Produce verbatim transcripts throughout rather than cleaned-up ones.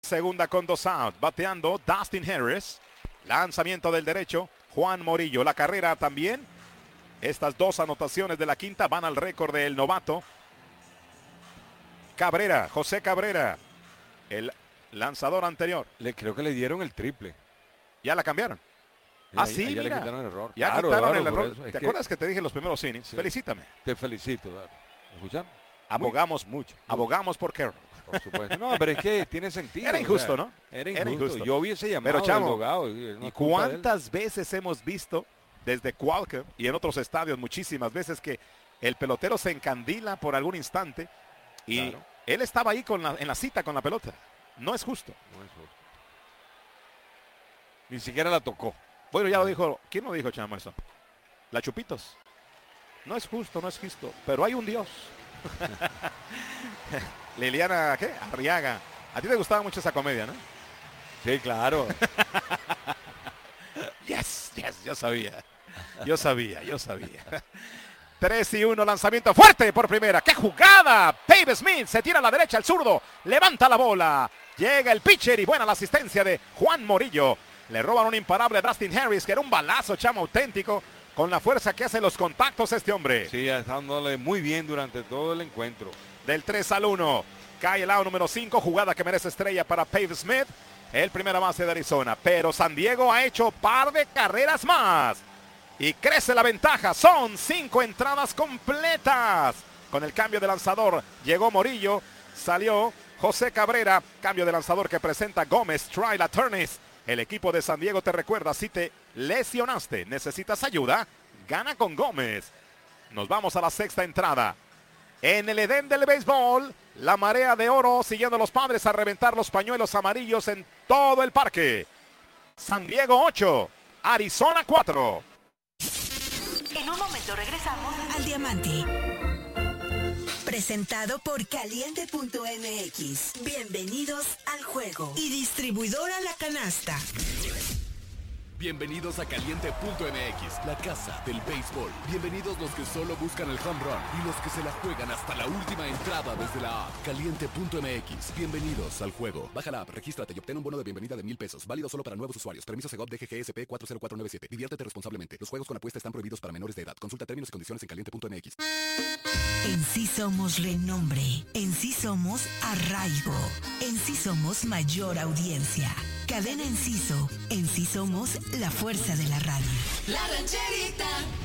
Segunda con dos out, bateando Dustin Harris. Lanzamiento del derecho, Juan Morillo. La carrera también. Estas dos anotaciones de la quinta van al récord del novato Cabrera, José Cabrera, el lanzador anterior. Le, creo que le dieron el triple. Ya la cambiaron. Ah, sí, ya mira. le quitaron el error. Ya claro, quitaron claro, el error. eso. ¿Te Es acuerdas que... que te dije en los primeros innings? Sí. Felicítame. Te felicito. ¿Escuchamos? Abogamos mucho. Abogamos por Carroll. Por supuesto. No, pero es que tiene sentido. Era injusto, o sea, ¿no? Era injusto. Era injusto. Yo hubiese llamado pero, chamo, al abogado. No ¿y cuántas veces hemos visto desde Qualcomm y en otros estadios muchísimas veces que el pelotero se encandila por algún instante y claro. Él estaba ahí con la, en la cita con la pelota? No es justo. No es justo. Ni siquiera la tocó. Bueno, ya lo dijo. ¿Quién lo dijo, chamo, eso? La Chupitos. No es justo, no es justo. Pero hay un Dios. Liliana, ¿qué? Arriaga. A ti te gustaba mucho esa comedia, ¿no? Sí, claro. Yes, yes, yo sabía. Yo sabía, yo sabía. tres y uno, lanzamiento fuerte por primera. ¡Qué jugada! Pave Smith se tira a la derecha, el zurdo. Levanta la bola. Llega el pitcher y buena la asistencia de Juan Morillo. Le roban un imparable a Dustin Harris, que era un balazo, chamo, auténtico, con la fuerza que hace los contactos este hombre. Sí, dándole muy bien durante todo el encuentro. Del tres al uno, cae el out número cinco, jugada que merece estrella para Pave Smith, el primera base de Arizona. Pero San Diego ha hecho par de carreras más. Y crece la ventaja, son cinco entradas completas. Con el cambio de lanzador, llegó Morillo, salió José Cabrera, cambio de lanzador que presenta Gómez, Trial Attorneys. El equipo de San Diego te recuerda, si te lesionaste, necesitas ayuda, gana con Gómez. Nos vamos a la sexta entrada. En el Edén del béisbol, la marea de oro siguiendo a los Padres a reventar los pañuelos amarillos en todo el parque. San Diego ocho, Arizona cuatro. En un momento regresamos al Diamante. Presentado por Caliente punto M X. Bienvenidos al juego. Y distribuidora La Canasta. Bienvenidos a Caliente punto M X, la casa del béisbol. Bienvenidos los que solo buscan el home run y los que se la juegan hasta la última entrada desde la app. Caliente punto M X, bienvenidos al juego. Baja la app, regístrate y obtén un bono de bienvenida de mil pesos. Válido solo para nuevos usuarios. Permiso Segov D G G S P cuatro cero cuatro nueve siete. Diviértete responsablemente. Los juegos con apuesta están prohibidos para menores de edad. Consulta términos y condiciones en Caliente punto M X. En sí somos renombre. En sí somos arraigo. En sí somos mayor audiencia. Cadena Enciso. En sí somos la fuerza de la radio. La Rancherita.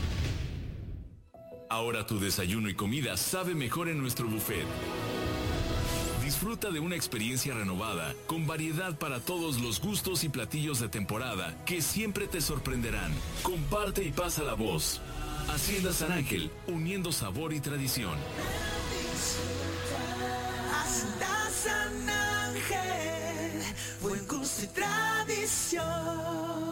Ahora tu desayuno y comida sabe mejor en nuestro buffet. Disfruta de una experiencia renovada, con variedad para todos los gustos y platillos de temporada que siempre te sorprenderán. Comparte y pasa la voz. Hacienda San Ángel, uniendo sabor y tradición. Hacienda San Ángel, buen gusto y tradición.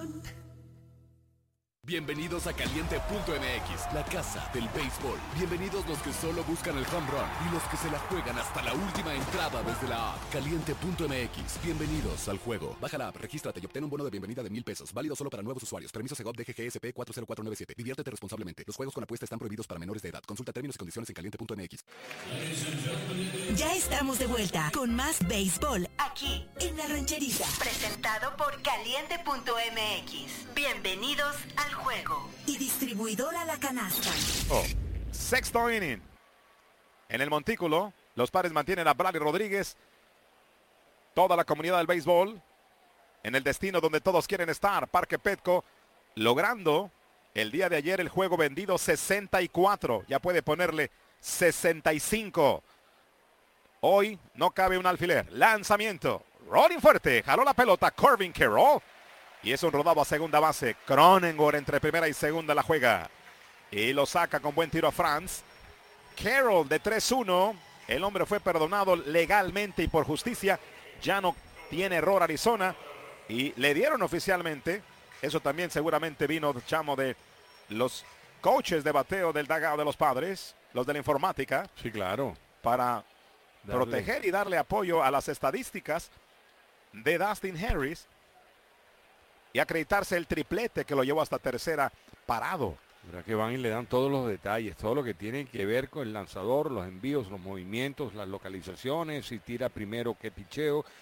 Bienvenidos a Caliente punto M X, la casa del béisbol. Bienvenidos los que solo buscan el home run y los que se la juegan hasta la última entrada desde la app. Caliente punto M X, bienvenidos al juego. Baja la app, regístrate y obtén un bono de bienvenida de mil pesos. Válido solo para nuevos usuarios. Permiso Segov D G G S P cuatro cero cuatro nueve siete. Diviértete responsablemente. Los juegos con apuesta están prohibidos para menores de edad. Consulta términos y condiciones en Caliente punto M X. Ya estamos de vuelta con más béisbol aquí en La Rancherita. Presentado por Caliente punto M X. Bienvenidos al juego. Y distribuidora La Canasta. Oh, sexto inning. En el montículo, los Padres mantienen a Bradley Rodríguez. Toda la comunidad del béisbol en el destino donde todos quieren estar. Parque Petco, logrando el día de ayer el juego vendido sesenta y cuatro. Ya puede ponerle sesenta y cinco. Hoy no cabe un alfiler. Lanzamiento. Rolling fuerte. Jaló la pelota Corbin Carroll. Y es un rodado a segunda base. Cronenworth entre primera y segunda la juega. Y lo saca con buen tiro a Franz. Carroll de tres uno. El hombre fue perdonado legalmente y por justicia. Ya no tiene error Arizona. Y le dieron oficialmente. Eso también seguramente vino, chamo, de los coaches de bateo del dugout de los Padres. Los de la informática. Sí, claro. Para darle. proteger y darle apoyo a las estadísticas de Dustin Harris. Y acreditarse el triplete que lo llevó hasta tercera parado. ¿Verdad que van y le dan todos los detalles, todo lo que tiene que ver con el lanzador, los envíos, los movimientos, las localizaciones, si tira primero qué picheo,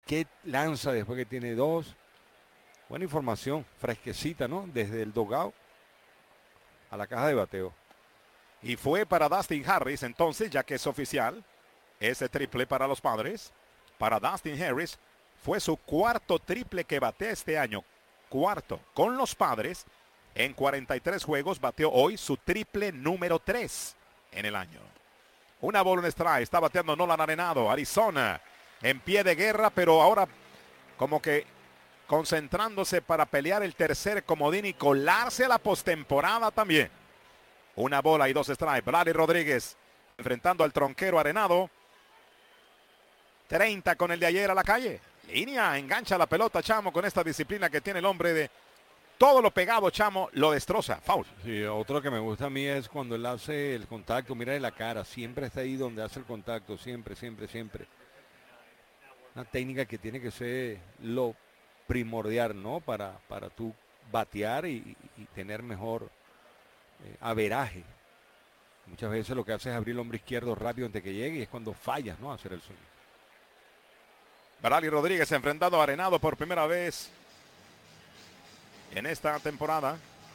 qué lanza después que tiene dos. Buena información, fresquecita, ¿no? Desde el dugout a la caja de bateo. Y fue para Dustin Harris entonces, ya que es oficial, ese triple para los Padres. Para Dustin Harris fue su cuarto triple que batea este año. Cuarto con los Padres. En cuarenta y tres juegos bateó hoy su triple número tres en el año. Una bola en strike, está bateando Nolan Arenado, Arizona, en pie de guerra, pero ahora como que concentrándose para pelear el tercer comodín y colarse a la postemporada también. Una bola y dos strikes. Bradley Rodríguez enfrentando al tronquero Arenado. treinta con el de ayer a la calle. Línea, engancha la pelota, Chamo, con esta disciplina que tiene el hombre de todo lo pegado, Chamo, lo destroza. Foul. Sí, otro que me gusta a mí es cuando él hace el contacto, mira la cara, siempre está ahí donde hace el contacto, siempre, siempre, siempre. Una técnica que tiene que ser lo primordial, ¿no? Para, para tú batear y, y tener mejor eh, averaje. Muchas veces lo que hace es abrir el hombro izquierdo rápido antes que llegue y es cuando fallas, ¿no? Hacer el swing. Bradley Rodríguez enfrentado a Arenado por primera vez en esta temporada.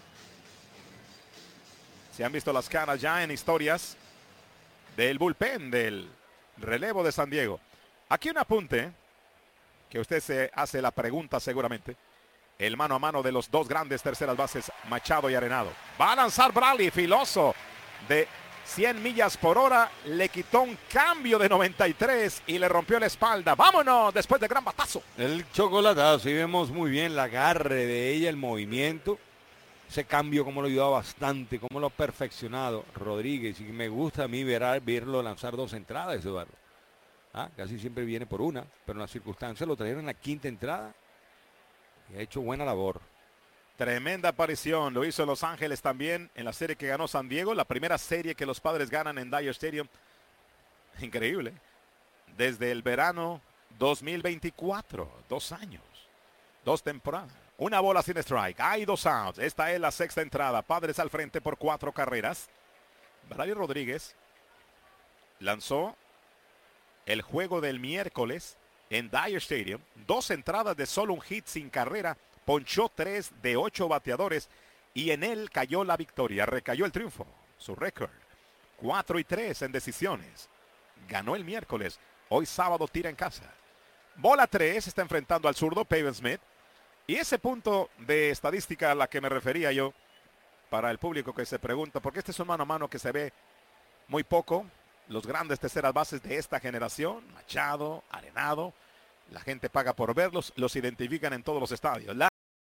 Se han visto las caras ya en historias del bullpen, del relevo de San Diego. Aquí un apunte que usted se hace la pregunta seguramente. El mano a mano de los dos grandes terceras bases, Machado y Arenado. Va a lanzar Bradley, filoso de cien millas por hora. Le quitó un cambio de noventa y tres y le rompió la espalda. ¡Vámonos! Después de gran batazo. El chocolatazo, y vemos muy bien el agarre de ella, el movimiento. Ese cambio, como lo ayudaba bastante, como lo ha perfeccionado Rodríguez. Y me gusta a mí ver, verlo lanzar dos entradas, Eduardo. Ah, casi siempre viene por una, pero en las circunstancias lo trajeron en la quinta entrada y ha hecho buena labor. Tremenda aparición, lo hizo en Los Ángeles también en la serie que ganó San Diego, la primera serie que los Padres ganan en Dodger Stadium. Increíble. Desde el verano dos mil veinticuatro, dos años, dos temporadas. Una bola sin strike, hay dos outs. Esta es la sexta entrada, Padres al frente por cuatro carreras. Bradley Rodríguez lanzó el juego del miércoles en Dodger Stadium, dos entradas de solo un hit sin carrera, ponchó tres de ocho bateadores y en él cayó la victoria, recayó el triunfo. Su récord, cuatro y tres en decisiones. Ganó el miércoles, hoy sábado tira en casa. Bola tres, está enfrentando al zurdo Pavin Smith. Y ese punto de estadística a la que me refería yo, para el público que se pregunta, porque este es un mano a mano que se ve muy poco. Los grandes terceras bases de esta generación, Machado, Arenado, la gente paga por verlos, los identifican en todos los estadios.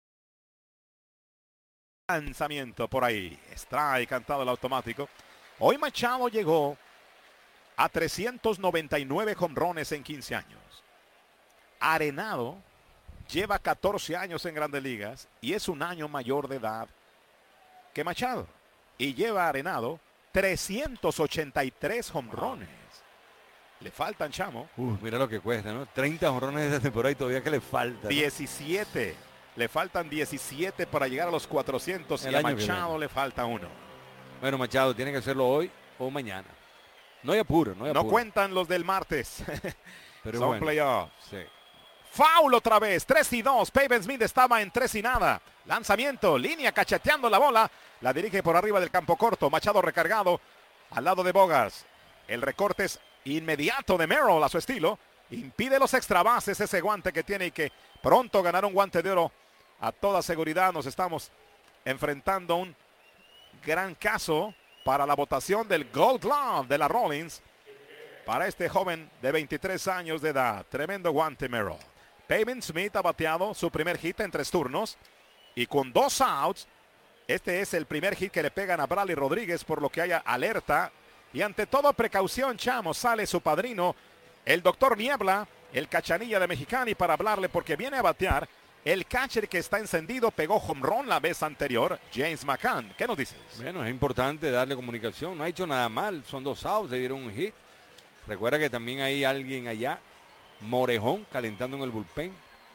Lanzamiento por ahí, strike cantado el automático. Hoy Machado llegó a trescientos noventa y nueve jonrones en quince años. Arenado lleva catorce años en Grandes Ligas y es un año mayor de edad que Machado. Y lleva a Arenado trescientos ochenta y tres jonrones. Le faltan, Chamo. Uh, mira lo que cuesta, ¿no? treinta jonrones de temporada y todavía que le falta, ¿no? diecisiete. Le faltan diecisiete para llegar a los cuatrocientos El y a año que Machado viene. le falta uno. Bueno, Machado tiene que hacerlo hoy o mañana. No hay apuro, no hay No apuro. cuentan los del martes. Pero Son bueno, playoffs. sí. Foul otra vez, tres y dos. Pavin Smith estaba en tres y nada. Lanzamiento, línea cacheteando la bola. La dirige por arriba del campo corto. Machado recargado al lado de Bogarts. El recorte es inmediato de Merrill a su estilo. Impide los extra bases ese guante que tiene y que pronto ganará un guante de oro. A toda seguridad nos estamos enfrentando a un gran caso para la votación del Gold Glove de la Rollins. Para este joven de veintitrés años de edad. Tremendo guante Merrill. Pavin Smith ha bateado su primer hit en tres turnos. Y con dos outs, este es el primer hit que le pegan a Bradley Rodríguez, por lo que haya alerta. Y ante toda precaución, Chamo, sale su padrino, el doctor Niebla, el cachanilla de Mexicali, para hablarle porque viene a batear. El catcher que está encendido pegó home run la vez anterior, James McCann. ¿Qué nos dices? Bueno, es importante darle comunicación. No ha hecho nada mal. Son dos outs, le dieron un hit. Recuerda que también hay alguien allá, Morejón, calentando en el bullpen.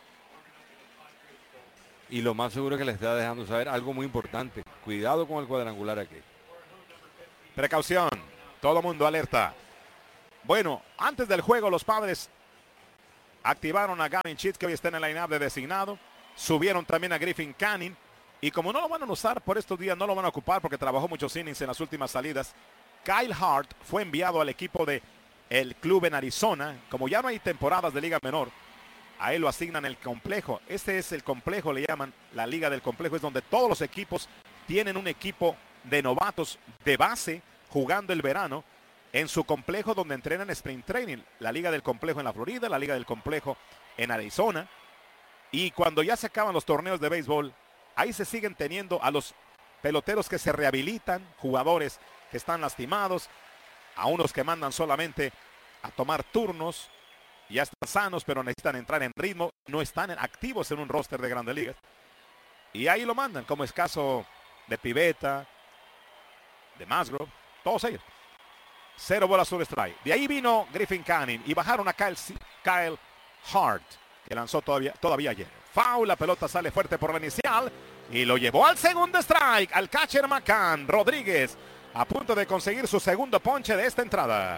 Y lo más seguro es que le está dejando saber algo muy importante. Cuidado con el cuadrangular aquí. Precaución. Todo mundo alerta. Bueno, antes del juego los Padres Activaron a Gavin Cheats, que hoy está en el line-up de designado. Subieron también a Griffin Canning. Y como no lo van a usar por estos días, no lo van a ocupar porque trabajó muchos innings en las últimas salidas. Kyle Hart fue enviado al equipo de el club en Arizona. Como ya no hay temporadas de liga menor, a él lo asignan el complejo. Este es el complejo, le llaman la liga del complejo. Es donde todos los equipos tienen un equipo de novatos de base jugando el verano en su complejo donde entrenan sprint training. La liga del complejo en la Florida, la liga del complejo en Arizona. Y cuando ya se acaban los torneos de béisbol, ahí se siguen teniendo a los peloteros que se rehabilitan, jugadores que están lastimados, a unos que mandan solamente a tomar turnos, ya están sanos pero necesitan entrar en ritmo, no están activos en un roster de Grandes Ligas. Y ahí lo mandan, como es caso de Pivetta, de Musgrove, todos ellos. Cero bolas sobre strike. De ahí vino Griffin Canning y bajaron a Kyle, Kyle Hart, que lanzó todavía, todavía ayer. Foul, la pelota sale fuerte por la inicial y lo llevó al segundo strike, al catcher McCann. Rodríguez a punto de conseguir su segundo ponche de esta entrada.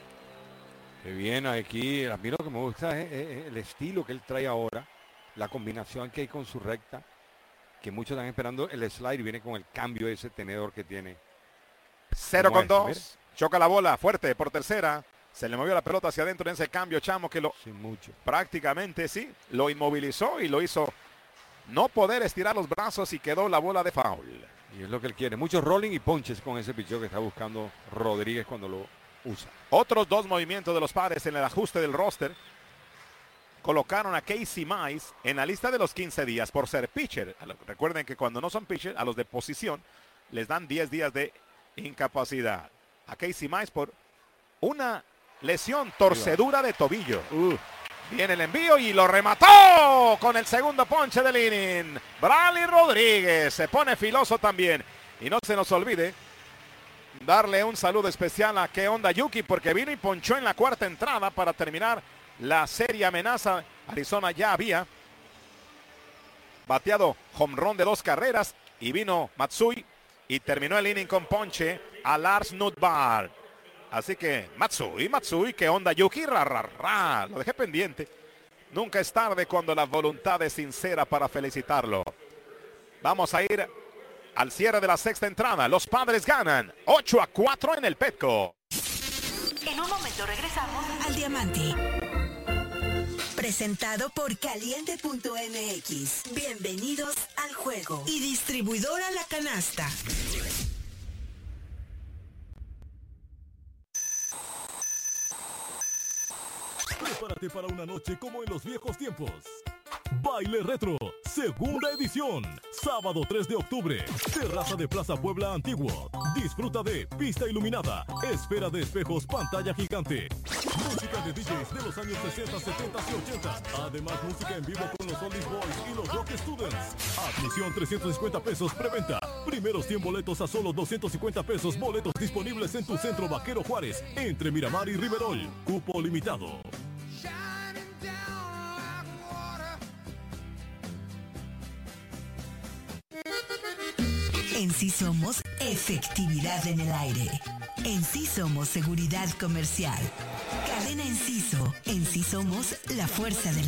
Qué bien, aquí a mí lo que me gusta es, es el estilo que él trae ahora, la combinación que hay con su recta, que muchos están esperando el slide y viene con el cambio de ese tenedor que tiene. Cero con dos, choca la bola fuerte por tercera, se le movió la pelota hacia adentro en ese cambio, Chamo, que lo sin mucho. prácticamente sí, lo inmovilizó y lo hizo no poder estirar los brazos y quedó la bola de foul. Y es lo que él quiere, muchos rolling y ponches con ese picheo que está buscando Rodríguez cuando lo usa. Otros dos movimientos de los Padres en el ajuste del roster. Colocaron a Casey Mize en la lista de los quince días por ser pitcher. Recuerden que cuando no son pitcher, a los de posición les dan diez días de incapacidad. A Casey Mize por una lesión, torcedura de tobillo. Uh. Viene el envío y lo remató con el segundo ponche del inning. Bradley Rodríguez se pone filoso también. Y no se nos olvide darle un saludo especial a Qué Onda Yuki, porque vino y ponchó en la cuarta entrada para terminar la serie amenaza. Arizona ya había bateado home run de dos carreras y vino Matsui y terminó el inning con ponche a Lars Nootbaar. Así que Matsui, Matsui, Qué Onda Yuki, ra, ra, ra. Lo dejé pendiente. Nunca es tarde cuando la voluntad es sincera para felicitarlo. Vamos a ir al cierre de la sexta entrada. Los Padres ganan ocho a cuatro en el Petco. En un momento regresamos al Diamante. Presentado por Caliente punto M X. Bienvenidos al juego. Y distribuidora La Canasta. Prepárate para una noche como en los viejos tiempos. Baile Retro, segunda edición, sábado tres de octubre, terraza de Plaza Puebla Antiguo. Disfruta de pista iluminada, esfera de espejos, pantalla gigante. Música de D Js de los años sesenta, setenta y ochenta. Además, música en vivo con los Oldies Boys y los Rock Students. Admisión trescientos cincuenta pesos preventa. Primeros cien boletos a solo doscientos cincuenta pesos. Boletos disponibles en tu centro Vaquero Juárez, entre Miramar y Riverol. Cupo limitado. En Sí Somos efectividad en el aire. En Sí Somos seguridad comercial. Cadena Enciso. En Sí Somos la fuerza de la